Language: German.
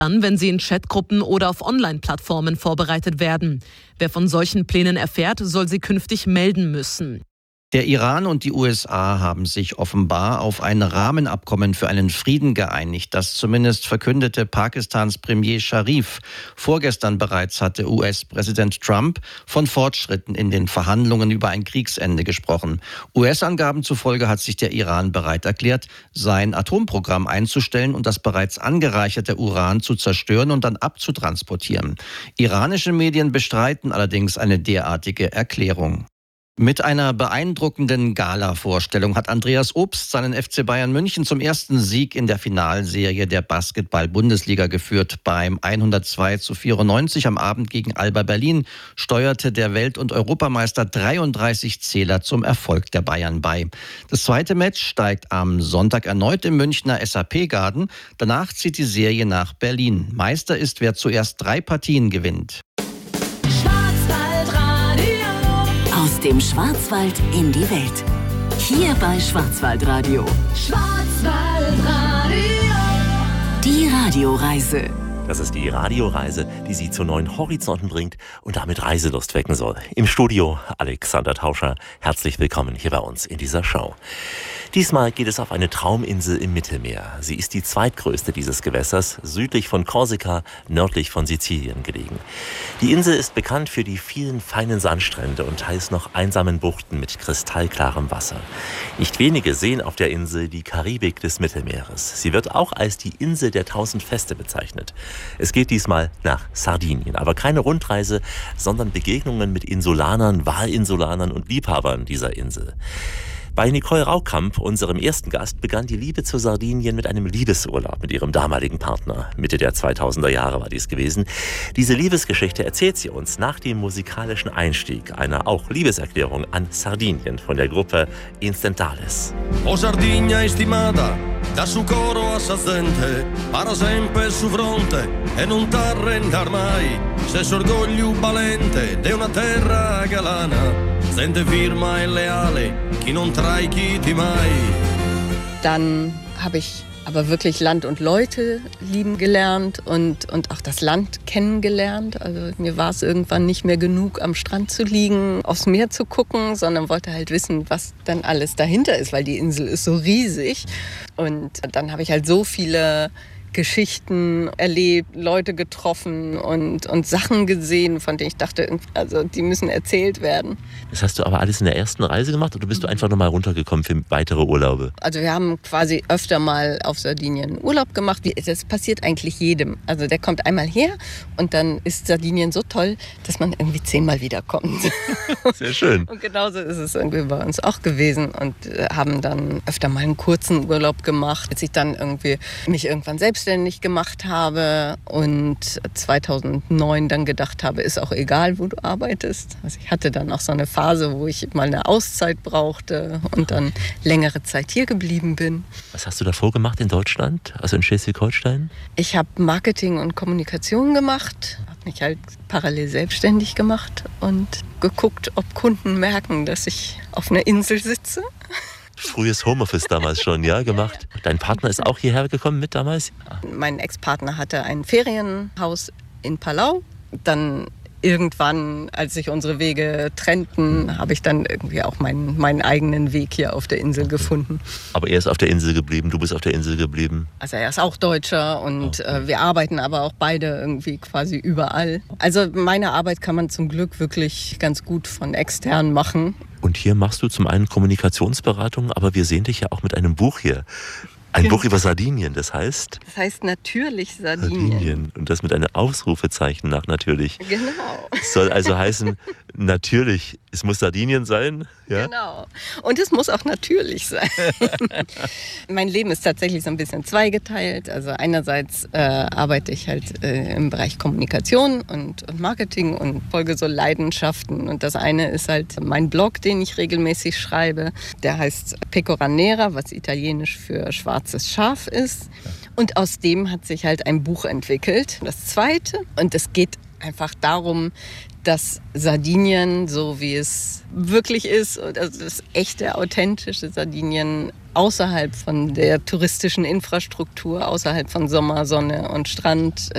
Dann, wenn sie in Chatgruppen oder auf Online-Plattformen vorbereitet werden. Wer von solchen Plänen erfährt, soll sie künftig melden müssen. Der Iran und die USA haben sich offenbar auf ein Rahmenabkommen für einen Frieden geeinigt. Das zumindest verkündete Pakistans Premier Sharif. Vorgestern bereits hatte US-Präsident Trump von Fortschritten in den Verhandlungen über ein Kriegsende gesprochen. US-Angaben zufolge hat sich der Iran bereit erklärt, sein Atomprogramm einzustellen und das bereits angereicherte Uran zu zerstören und dann abzutransportieren. Iranische Medien bestreiten allerdings eine derartige Erklärung. Mit einer beeindruckenden Gala-Vorstellung hat Andreas Obst seinen FC Bayern München zum ersten Sieg in der Finalserie der Basketball-Bundesliga geführt. Beim 102:94 am Abend gegen Alba Berlin steuerte der Welt- und Europameister 33 Zähler zum Erfolg der Bayern bei. Das zweite Match steigt am Sonntag erneut im Münchner SAP-Garden. Danach zieht die Serie nach Berlin. Meister ist, wer zuerst 3 Partien gewinnt. Aus dem Schwarzwald in die Welt. Hier bei Schwarzwaldradio. Schwarzwaldradio. Die Radioreise. Das ist die Radioreise, die Sie zu neuen Horizonten bringt und damit Reiselust wecken soll. Im Studio Alexander Tauscher. Herzlich willkommen hier bei uns in dieser Show. Diesmal geht es auf eine Trauminsel im Mittelmeer. Sie ist die zweitgrößte dieses Gewässers, südlich von Korsika, nördlich von Sizilien gelegen. Die Insel ist bekannt für die vielen feinen Sandstrände und teils noch einsamen Buchten mit kristallklarem Wasser. Nicht wenige sehen auf der Insel die Karibik des Mittelmeeres. Sie wird auch als die Insel der 1000 Feste bezeichnet. Es geht diesmal nach Sardinien, aber keine Rundreise, sondern Begegnungen mit Insulanern, Wahlinsulanern und Liebhabern dieser Insel. Bei Nicole Raukamp, unserem ersten Gast, begann die Liebe zu Sardinien mit einem Liebesurlaub mit ihrem damaligen Partner. Mitte der 2000er Jahre war dies gewesen. Diese Liebesgeschichte erzählt sie uns nach dem musikalischen Einstieg einer auch Liebeserklärung an Sardinien von der Gruppe Instantales. O Sardegna estimata, da su coro assazzente, para sempre su fronte e non t'arrendar mai, se s'orgoglio valente de una terra galana. Sente firma e leale, chi non trai chi ti mai. Dann habe ich aber wirklich Land und Leute lieben gelernt und auch das Land kennengelernt. Also mir war es irgendwann nicht mehr genug, am Strand zu liegen, aufs Meer zu gucken, sondern wollte halt wissen, was dann alles dahinter ist, weil die Insel ist so riesig. Und dann habe ich halt so viele Geschichten erlebt, Leute getroffen und Sachen gesehen, von denen ich dachte, also die müssen erzählt werden. Das hast du aber alles in der ersten Reise gemacht oder bist du einfach nochmal runtergekommen für weitere Urlaube? Also wir haben quasi öfter mal auf Sardinien Urlaub gemacht. Das passiert eigentlich jedem. Also der kommt einmal her und dann ist Sardinien so toll, dass man irgendwie 10-mal wiederkommt. Sehr schön. Und genauso ist es irgendwie bei uns auch gewesen und haben dann öfter mal einen kurzen Urlaub gemacht. Als ich dann mich irgendwann selbstständig gemacht habe und 2009 dann gedacht habe, ist auch egal, wo du arbeitest. Also ich hatte dann auch so eine Phase, wo ich mal eine Auszeit brauchte und dann längere Zeit hier geblieben bin. Was hast du davor gemacht in Deutschland, also in Schleswig-Holstein? Ich habe Marketing und Kommunikation gemacht, habe mich halt parallel selbstständig gemacht und geguckt, ob Kunden merken, dass ich auf einer Insel sitze. Frühes Homeoffice damals schon, ja, gemacht. Dein Partner ist auch hierher gekommen mit damals? Mein Ex-Partner hatte ein Ferienhaus in Palau. Dann irgendwann, als sich unsere Wege trennten, habe ich dann irgendwie auch meinen eigenen Weg hier auf der Insel gefunden. Aber er ist auf der Insel geblieben, du bist auf der Insel geblieben? Also er ist auch Deutscher und wir arbeiten aber auch beide irgendwie quasi überall. Also meine Arbeit kann man zum Glück wirklich ganz gut von extern machen. Und hier machst du zum einen Kommunikationsberatung, aber wir sehen dich ja auch mit einem Buch hier. Ein Buch über Sardinien, das heißt? Das heißt natürlich Sardinien. Und das mit einem Ausrufezeichen nach natürlich. Genau. Das soll also heißen, natürlich, es muss Sardinien sein. Ja? Genau. Und es muss auch natürlich sein. Mein Leben ist tatsächlich so ein bisschen zweigeteilt. Also einerseits arbeite ich halt im Bereich Kommunikation und Marketing und folge so Leidenschaften. Und das eine ist halt mein Blog, den ich regelmäßig schreibe. Der heißt Pecora Nera, was italienisch für schwarzes Schaf ist. Und aus dem hat sich halt ein Buch entwickelt. Das zweite, und es geht einfach darum, dass Sardinien, so wie es wirklich ist, also das echte, authentische Sardinien außerhalb von der touristischen Infrastruktur, außerhalb von Sommer, Sonne und Strand